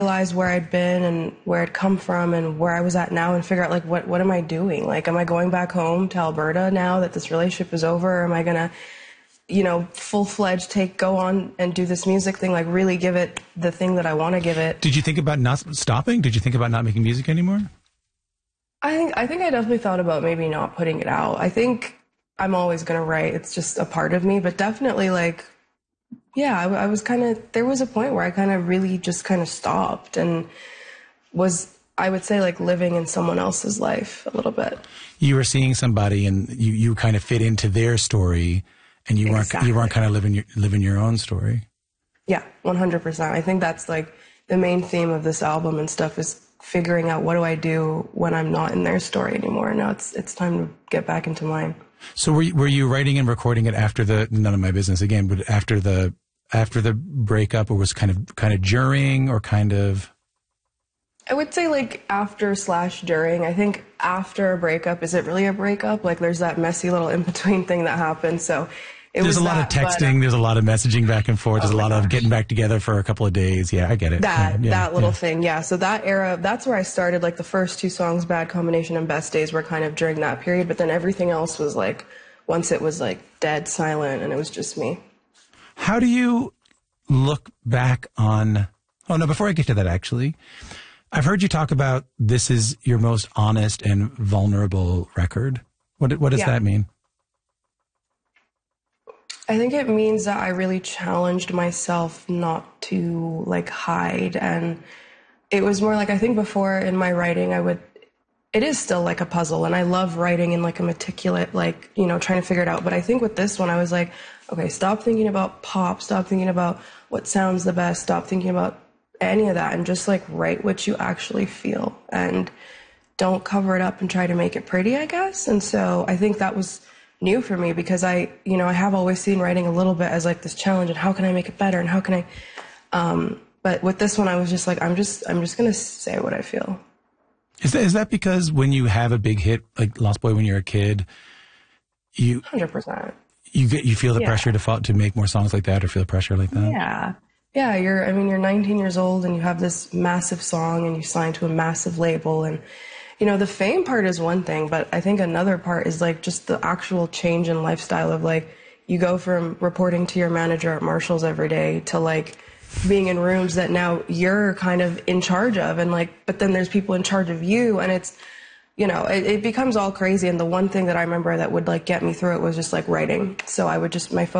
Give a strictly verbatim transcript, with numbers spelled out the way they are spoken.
realize where I'd been and where I'd come from and where I was at now and figure out like what what am I doing? Like am I going back home to Alberta now that this relationship is over? Or am I gonna, you know, full-fledged take go on and do this music thing, like really give it the thing that I want to give it? Did you think about not stopping? Did you think about not making music anymore? I think I think I definitely thought about maybe not putting it out. I think I'm always gonna write. It's just a part of me, but definitely like yeah, I, I was kind of, there was a point where I kind of really just kind of stopped and was, I would say, like living in someone else's life a little bit. You were seeing somebody and you, you kind of fit into their story and you Exactly. weren't, you weren't kind of living your, living your own story. Yeah, one hundred percent. I think that's like the main theme of this album and stuff is figuring out what do I do when I'm not in their story anymore. Now it's, it's time to get back into mine. So were you, were you writing and recording it after the, none of my business again, but after the, after the breakup, or was kind of, kind of during or kind of? I would say like after slash during. I think after a breakup, is it really a breakup? Like there's that messy little in-between thing that happens. So it there's was a lot that, of texting. But, there's a lot of messaging back and forth. There's oh a lot gosh. of getting back together for a couple of days. Yeah, I get it. That, yeah, that little yeah. thing. Yeah. So that era, that's where I started. Like the first two songs, Bad Combination and Best Days, were kind of during that period. But then everything else was like, once it was like dead silent and it was just me. How do you look back on, oh no, before I get to that actually, I've heard you talk about this is your most honest and vulnerable record. What, what does yeah. that mean? I think it means that I really challenged myself not to like hide. And it was more like, I think before in my writing, I would, it is still like a puzzle and I love writing in like a meticulous, like, you know, trying to figure it out. But I think with this one, I was like, okay, stop thinking about pop, stop thinking about what sounds the best, stop thinking about any of that and just like write what you actually feel and don't cover it up and try to make it pretty, I guess. And so I think that was new for me because I, you know, I have always seen writing a little bit as like this challenge and how can I make it better and how can I, um, but with this one, I was just like, I'm just, I'm just going to say what I feel. Is that, is that because when you have a big hit, like Lost Boy when you're a kid, you, one hundred percent. You get, you feel the yeah. pressure to fall, to make more songs like that or feel pressure like that? Yeah. Yeah. You're, I mean, you're nineteen years old and you have this massive song and you sign to a massive label and, you know, the fame part is one thing, but I think another part is like just the actual change in lifestyle of like, you go from reporting to your manager at Marshall's every day to like being in rooms that now you're kind of in charge of and like, but then there's people in charge of you and it's, you know, it, it becomes all crazy. And the one thing that I remember that would like get me through it was just like writing. So I would just, my focus